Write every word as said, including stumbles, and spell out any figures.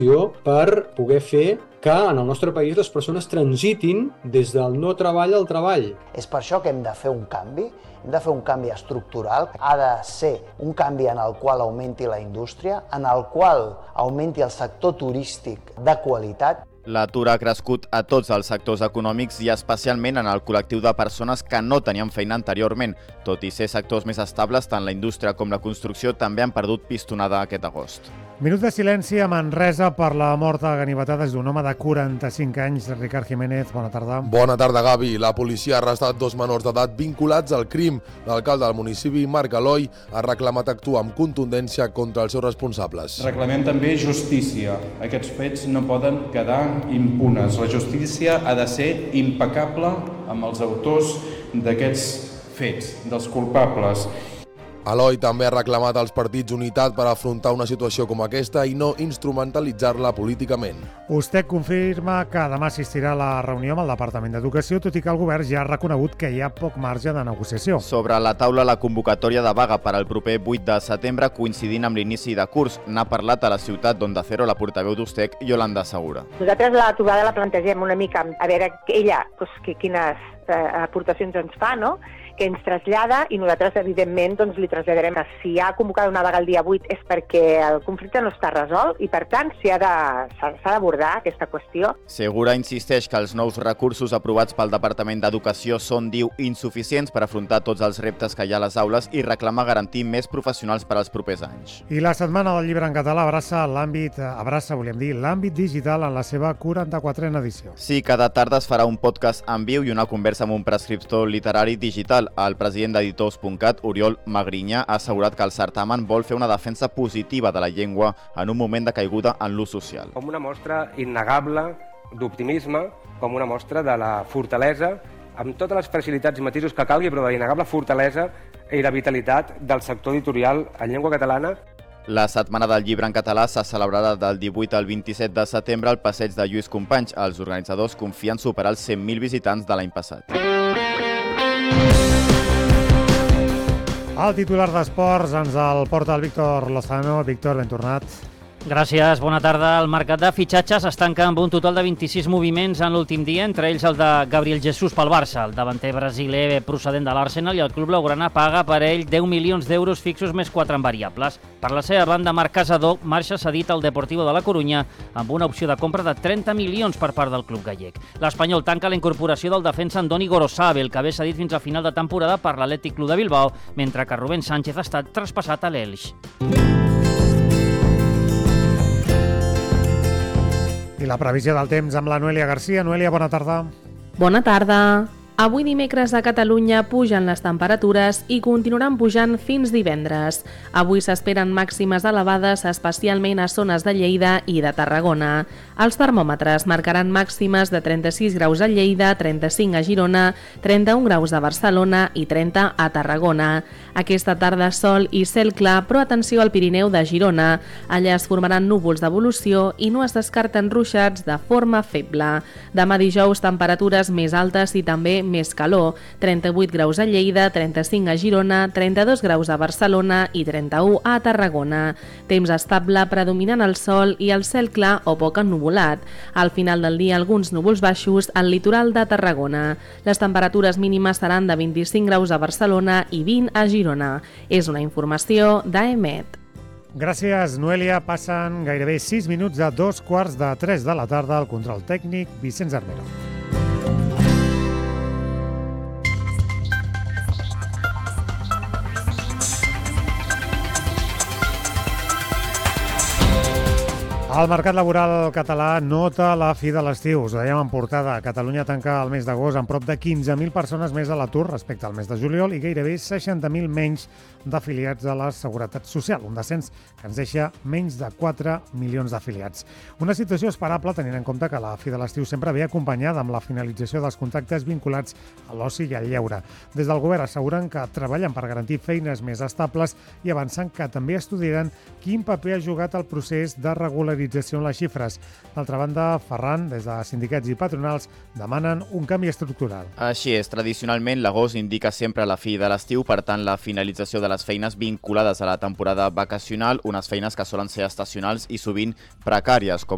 per poder fer que en el nostre país les persones transitin des del no treball al treball. És per això que hem de fer un canvi, hem de fer un canvi estructural. Ha de ser un canvi en el qual augmenti la indústria, en el qual augmenti el sector turístic de qualitat. L'atur ha crescut a tots els sectors econòmics i especialment en el col·lectiu de persones que no tenien feina anteriorment. Tot i ser sectors més estables, tant la indústria com la construcció també han perdut pistonada aquest agost. Minut de silenci a Manresa per la mort a ganivetades d'un home de quaranta-cinc anys. Ricard Jiménez, bona tarda. Bona tarda, Gavi. La policia ha arrestat dos menors d'edat vinculats al crim. L'alcalde del municipi, Marc Aloi, ha reclamat actuar amb contundència contra els seus responsables. Reclamem també justícia. Aquests fets no poden quedar impunes. La justícia ha de ser impecable amb els autors d'aquests fets, dels culpables. Aloi també ha reclamat als partits unitat per afrontar una situació com aquesta i no instrumentalitzar-la políticament. Vostè confirma que demà assistirà a la reunió amb el Departament d'Educació, tot i que el govern ja ha reconegut que hi ha poc marge de negociació. Sobre la taula la convocatòria de vaga per al proper vuit de setembre, coincidint amb l'inici de curs. N'ha parlat a la ciutat d'Onda Cero la portaveu d'Ustec, Yolanda Segura. Nosaltres la trobada la plantegem una mica a veure ella doncs, quines eh, aportacions ens fa, no? Que ens trasllada i nosaltres, evidentment, doncs, li traslladarem que si ha convocat una vaga el dia vuit és perquè el conflicte no està resolt i, per tant, s'ha d'abordar aquesta qüestió. Segura insisteix que els nous recursos aprovats pel Departament d'Educació són, diu, insuficients per afrontar tots els reptes que hi ha a les aules i reclama garantir més professionals per als propers anys. I la Setmana del Llibre en Català abraça l'àmbit, abraça, volíem dir, l'àmbit digital en la seva quaranta-quatrena edició. Sí, cada tarda es farà un podcast en viu i una conversa amb un prescriptor literari digital. El president d'Editors punt cat, Oriol Magrinyà, ha assegurat que el certamen vol fer una defensa positiva de la llengua en un moment de caiguda en l'ús social. Com una mostra innegable d'optimisme, com una mostra de la fortalesa, amb totes les fragilitats i matisos que calgui, però de la innegable fortalesa i la vitalitat del sector editorial en llengua catalana. La Setmana del Llibre en Català se celebrarà del divuit al vint-i-set de setembre al passeig de Lluís Companys. Els organitzadors confien superar els cent mil visitants de l'any passat. El titular d'Esports ens el porta el Víctor Lozano. Víctor, ben tornat. Gràcies, bona tarda. El mercat de fitxatges es tanca amb un total de vint-i-sis moviments en l'últim dia, entre ells el de Gabriel Jesús pel Barça. El davanter brasiler procedent de l'Arsenal i el club blaugrana paga per ell deu milions d'euros fixos més quatre en variables. Per la seva banda, Marc Casadó marxa cedit al Deportivo de la Corunya amb una opció de compra de trenta milions per part del club gallec. L'Espanyol tanca la incorporació del defensa Andoni Gorosabel, que ve cedit fins a final de temporada per l'Atlètic Club de Bilbao, mentre que Rubén Sánchez ha estat traspassat a l'Elx. I la previsió del temps amb la Noelia Garcia. Noelia, bona tarda. Bona tarda. Avui dimecres a Catalunya pugen les temperatures i continuaran pujant fins divendres. Avui s'esperen màximes elevades, especialment a zones de Lleida i de Tarragona. Els termòmetres marcaran màximes de trenta-sis graus a Lleida, trenta-cinc a Girona, trenta-un graus a Barcelona i trenta a Tarragona. Aquesta tarda sol i cel clar, però atenció al Pirineu de Girona. Allà es formaran núvols d'evolució i no es descarten ruixats de forma feble. Demà dijous, temperatures més altes i també més calor, trenta-vuit graus a Lleida, trenta-cinc a Girona, trenta-dos graus a Barcelona i trenta-u a Tarragona. Temps estable, predominant el sol i el cel clar o poc ennuvolat. Al final del dia, alguns núvols baixos al litoral de Tarragona. Les temperatures mínimes seran de vint-i-cinc graus a Barcelona i vint a Girona. És una informació d'A E M E T. Gràcies, Noelia. Passen gairebé sis minuts a dos quarts de tres de la tarda. Al control tècnic, Vicenç Armero. El mercat laboral català nota la fi de l'estiu. Us ho dèiem en portada. Catalunya tanca el mes d'agost amb prop de quinze mil persones més a l'atur respecte al mes de juliol i gairebé seixanta mil menys d'afiliats a la Seguretat Social, un descens que ens deixa menys de quatre milions d'afiliats. Una situació esperable tenint en compte que la fi de l'estiu sempre ve acompanyada amb la finalització dels contractes vinculats a l'oci i al lleure. Des del govern asseguren que treballen per garantir feines més estables i avancen que també estudiaran quin paper ha jugat el procés de regularització en les xifres. D'altra banda, Ferran, des de sindicats i patronals, demanen un canvi estructural. Així és, tradicionalment l'agost indica sempre la fi de l'estiu, per tant la finalització de les feines vinculades a la temporada vacacional, unes feines que solen ser estacionals i sovint precàries, com